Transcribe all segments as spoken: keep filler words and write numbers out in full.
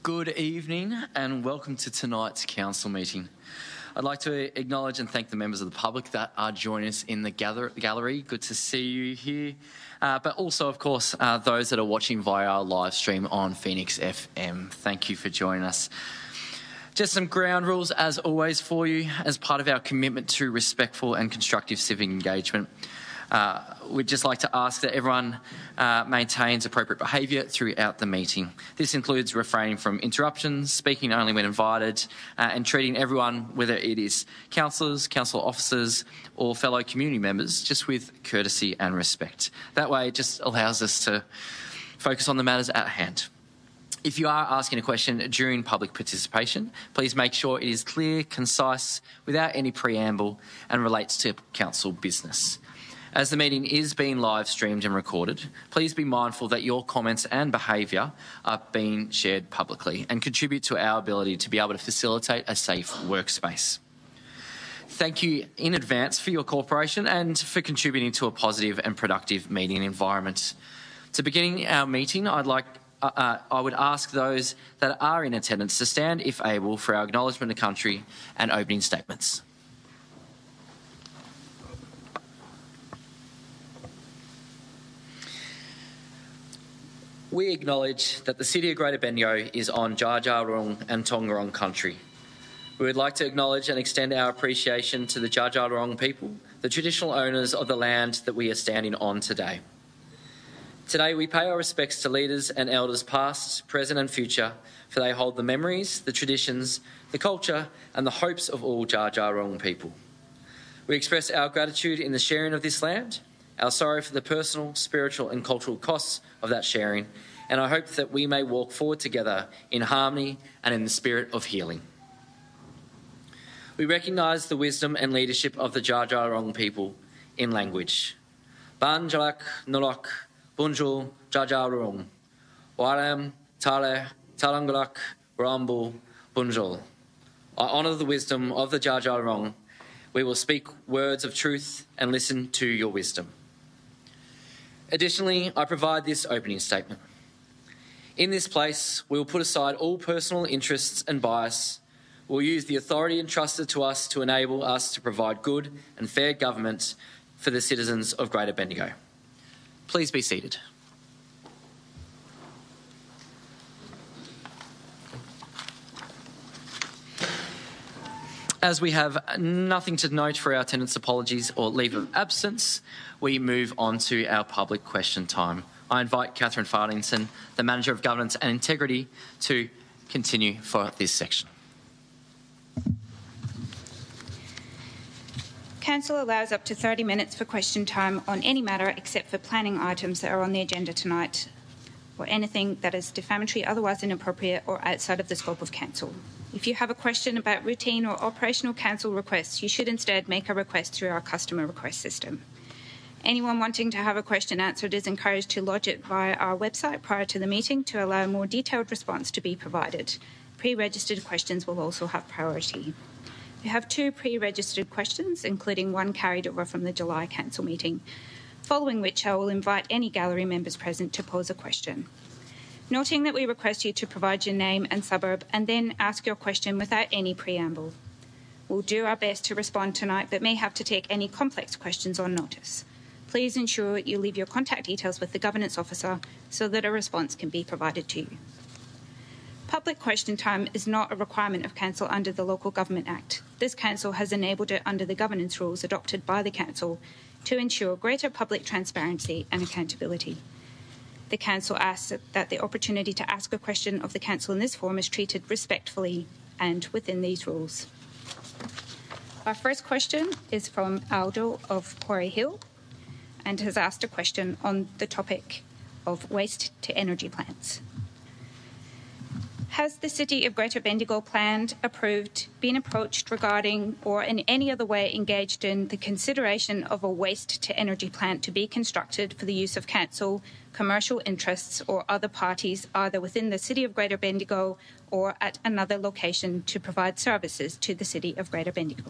Good evening and welcome to tonight's council meeting. I'd like to acknowledge and thank the members of the public that are joining us in the gather- gallery. Good to see you here. Uh, but also, of course, uh, those that are watching via our live stream on Phoenix F M. Thank you for joining us. Just some ground rules, as always, for you as part of our commitment to respectful and constructive civic engagement. Uh, we'd just like to ask that everyone uh, maintains appropriate behaviour throughout the meeting. This includes refraining from interruptions, speaking only when invited, uh, and treating everyone, whether it is councillors, council officers or fellow community members, just with courtesy and respect. That way it just allows us to focus on the matters at hand. If you are asking a question during public participation, please make sure it is clear, concise, without any preamble and relates to council business. As the meeting is being live streamed and recorded, please be mindful that your comments and behaviour are being shared publicly and contribute to our ability to be able to facilitate a safe workspace. Thank you in advance for your cooperation and for contributing to a positive and productive meeting environment. To begin our meeting, I'd like uh, uh, I would ask those that are in attendance to stand, if able, for our acknowledgement of country and opening statements. We acknowledge that the City of Greater Bendigo is on Dja Dja Wurrung and Taungurung country. We would like to acknowledge and extend our appreciation to the Dja Dja Wurrung people, the traditional owners of the land that we are standing on today. Today we pay our respects to leaders and elders past, present and future, for they hold the memories, the traditions, the culture and the hopes of all Dja Dja Wurrung people. We express our gratitude in the sharing of this land, our sorrow for the personal, spiritual and cultural costs of that sharing, and I hope that we may walk forward together in harmony and in the spirit of healing. We recognise the wisdom and leadership of the Dja Dja Wurrung people in language. Ban Jalak Nulak Bunjul Dja Dja Wurrung Waram Tale Talangalak Rambu Bunjul. I honour the wisdom of the Dja Dja Wurrung. We will speak words of truth and listen to your wisdom. Additionally, I provide this opening statement. In this place, we will put aside all personal interests and bias. We will use the authority entrusted to us to enable us to provide good and fair government for the citizens of Greater Bendigo. Please be seated. As we have nothing to note for our attendance apologies or leave of absence, we move on to our public question time. I invite Catherine Fardington, the Manager of Governance and Integrity, to continue for this section. Council allows up to thirty minutes for question time on any matter except for planning items that are on the agenda tonight, or anything that is defamatory, otherwise inappropriate or outside of the scope of Council. If you have a question about routine or operational council requests, you should instead make a request through our customer request system. Anyone wanting to have a question answered is encouraged to lodge it via our website prior to the meeting to allow a more detailed response to be provided. Pre-registered questions will also have priority. We have two pre-registered questions, including one carried over from the July council meeting, following which I will invite any gallery members present to pose a question. Noting that we request you to provide your name and suburb and then ask your question without any preamble. We'll do our best to respond tonight, but may have to take any complex questions on notice. Please ensure you leave your contact details with the Governance Officer so that a response can be provided to you. Public question time is not a requirement of Council under the Local Government Act. This Council has enabled it under the governance rules adopted by the Council to ensure greater public transparency and accountability. The Council asks that the opportunity to ask a question of the Council in this form is treated respectfully and within these rules. Our first question is from Aldo of Quarry Hill and has asked a question on the topic of waste to energy plants. Has the City of Greater Bendigo planned, approved, been approached regarding or in any other way engaged in the consideration of a waste to energy plant to be constructed for the use of Council, commercial interests or other parties either within the City of Greater Bendigo or at another location to provide services to the City of Greater Bendigo?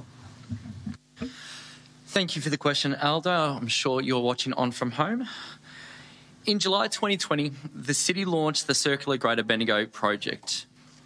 Thank you for the question, Aldo. I'm sure you're watching on from home. In July twenty twenty, the City launched the Circular Greater Bendigo project.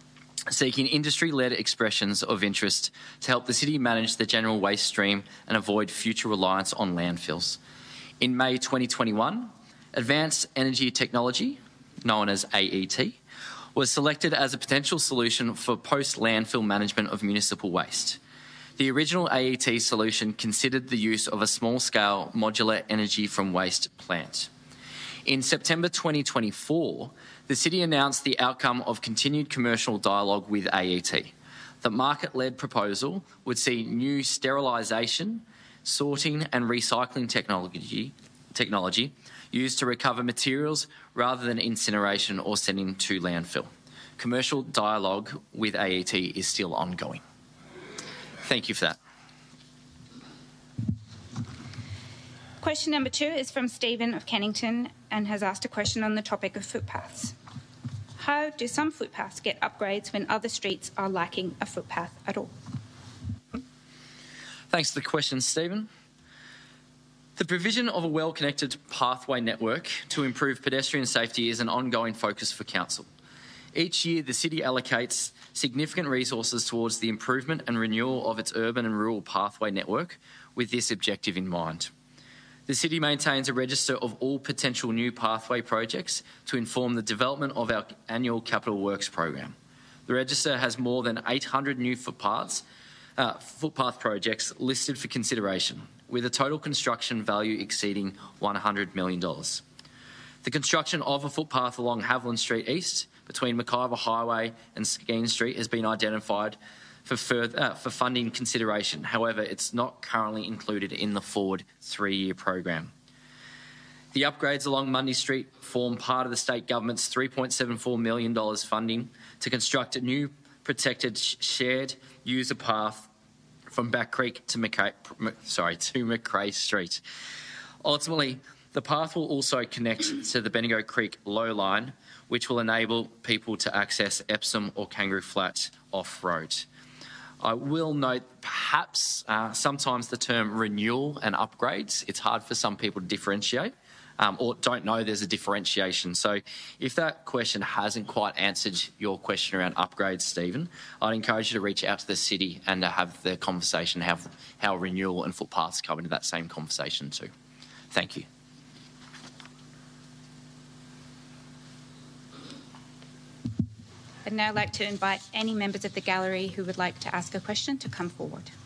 seeking industry-led expressions of interest to help the city manage the general waste stream and avoid future reliance on landfills. In May twenty twenty-one, Advanced Energy Technology, known as A E T, was selected as a potential solution for post-landfill management of municipal waste. The original A E T solution considered the use of a small-scale modular energy from waste plant. In September twenty twenty-four, the city announced the outcome of continued commercial dialogue with A E T. The market-led proposal would see new sterilisation, sorting and recycling technology, technology used to recover materials rather than incineration or sending to landfill. Commercial dialogue with A E T is still ongoing. Thank you for that. Question number two is from Stephen of Kennington and has asked a question on the topic of footpaths. How do some footpaths get upgrades when other streets are lacking a footpath at all? Thanks for the question, Stephen. The provision of a well-connected pathway network to improve pedestrian safety is an ongoing focus for Council. Each year, the city allocates significant resources towards the improvement and renewal of its urban and rural pathway network with this objective in mind. The city maintains a register of all potential new pathway projects to inform the development of our annual capital works program. The register has more than eight hundred new footpaths, uh, footpath projects listed for consideration, with a total construction value exceeding one hundred million dollars. The construction of a footpath along Haviland Street East between McIver Highway and Skene Street has been identified for further uh, for funding consideration. However, it's not currently included in the forward three-year program. The upgrades along Mundy Street form part of the state government's three point seven four million dollars funding to construct a new protected shared user path from Back Creek to McCray, sorry, to McCray Street. Ultimately, the path will also connect to the Bendigo Creek Low Line, which will enable people to access Epsom or Kangaroo Flat off-road. I will note perhaps uh, sometimes the term renewal and upgrades, it's hard for some people to differentiate um, or don't know there's a differentiation. So if that question hasn't quite answered your question around upgrades, Stephen, I'd encourage you to reach out to the city and to have the conversation, have how renewal and footpaths come into that same conversation too. Thank you. I'd now like to invite any members of the gallery who would like to ask a question to come forward.